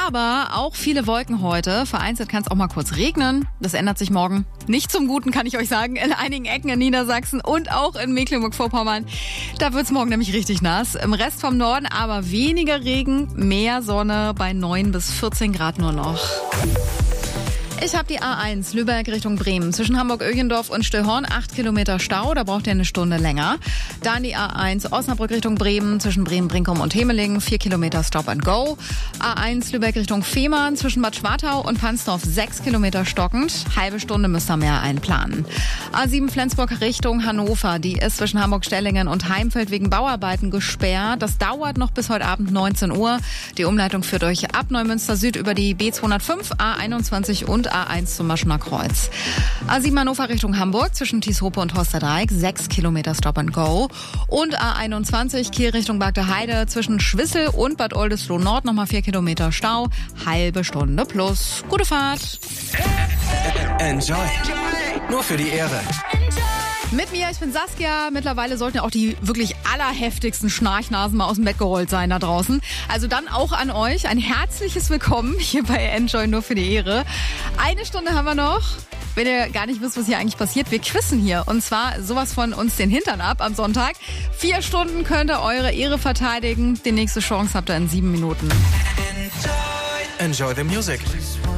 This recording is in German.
aber auch viele Wolken heute. Vereinzelt kann es auch mal kurz regnen. Das ändert sich morgen nicht zum Guten, kann ich euch sagen. In einigen Ecken in Niedersachsen und auch in Mecklenburg-Vorpommern. Da wird's morgen nämlich richtig nass. Im Rest vom Norden aber weniger Regen, mehr Sonne bei 9 bis 14 Grad nur noch. Ich habe die A1 Lübeck Richtung Bremen. Zwischen Hamburg-Ögendorf und Stöllhorn 8 Kilometer Stau, da braucht ihr eine Stunde länger. Dann die A1 Osnabrück Richtung Bremen, zwischen Bremen-Brinkum und Hemeling 4 Kilometer Stop and Go. A1 Lübeck Richtung Fehmarn, zwischen Bad Schwartau und Pansdorf 6 Kilometer stockend. Halbe Stunde müsst ihr mehr einplanen. A7 Flensburg Richtung Hannover, die ist zwischen Hamburg-Stellingen und Heimfeld wegen Bauarbeiten gesperrt. Das dauert noch bis heute Abend 19 Uhr. Die Umleitung führt euch ab Neumünster Süd über die B205, A21 und A1 zum Maschener Kreuz. A7 Hannover Richtung Hamburg zwischen Tieshope und Horsterdreieck 6 Kilometer Stop and Go. Und A21 Kiel Richtung Bagdeheide zwischen Schwissel und Bad Oldesloe Nord nochmal 4 Kilometer Stau. Halbe Stunde plus. Gute Fahrt. Enjoy. Nur für die Ehre. Mit mir, ich bin Saskia. Mittlerweile sollten ja auch die wirklich allerheftigsten Schnarchnasen mal aus dem Bett gerollt sein da draußen. Also dann auch an euch ein herzliches Willkommen hier bei Enjoy nur für die Ehre. Eine Stunde haben wir noch. Wenn ihr gar nicht wisst, was hier eigentlich passiert, wir quizzen hier. Und zwar sowas von uns den Hintern ab am Sonntag. 4 Stunden könnt ihr eure Ehre verteidigen. Die nächste Chance habt ihr in 7 Minuten. Enjoy the music.